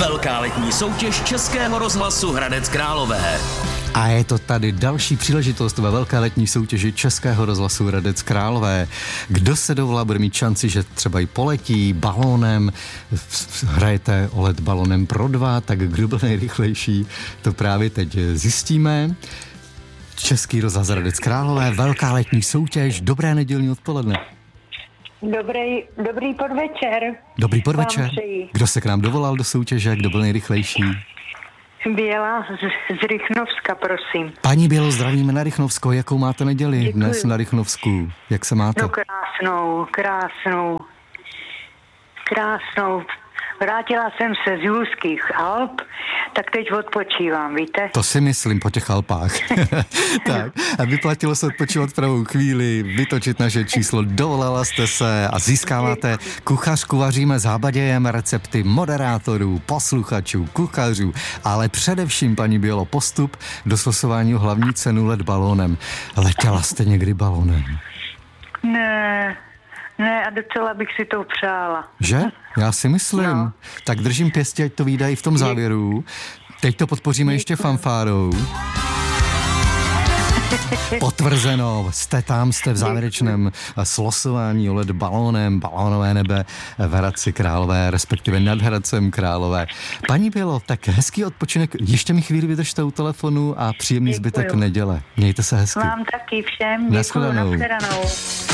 Velká letní soutěž Českého rozhlasu Hradec Králové. A je to tady další příležitost ve velké letní soutěži Českého rozhlasu Hradec Králové. Kdo se dovolá, bude mít šanci, že třeba i poletí balónem, hrajete o let balónem pro 2, tak kdo byl nejrychlejší, to právě teď zjistíme. Český rozhlas Hradec Králové, velká letní soutěž, dobré nedělní odpoledne. Dobrý podvečer. Dobrý podvečer. Kdo se k nám dovolal do soutěže, kdo byl nejrychlejší? Běla z Rychnovska, prosím. Paní Bělo, zdravíme na Rychnovsko. Jakou máte neděli? Děkuji. Dnes na Rychnovsku? Jak se máte? No krásnou. Vrátila jsem se z Jůzkých Alp, tak teď odpočívám, víte? To si myslím po těch Alpách. Tak, a vyplatilo se odpočívat pravou chvíli, vytočit naše číslo, dovolala jste se a získáváte kuchařku, vaříme, zábadějeme recepty moderátorů, posluchačů, kuchařů, ale především, paní Bělo, postup do slosování hlavní cenu let balónem. Letěla jste někdy balónem? Ne, a docela bych si to přála. Že? Já si myslím. No. Tak držím pěstí, ať to vyjde i v tom závěru. Teď to podpoříme ještě fanfárou. Potvrzeno, jste v závěrečném slosování o let balónem, balónové nebe v Hradci Králové, respektive nad Hradcem Králové. Paní Bělo, tak hezký odpočinek, ještě mi chvíli vydržte u telefonu a příjemný zbytek neděle. Mějte se hezky. Vám taky všem, děkuji, nashledanou.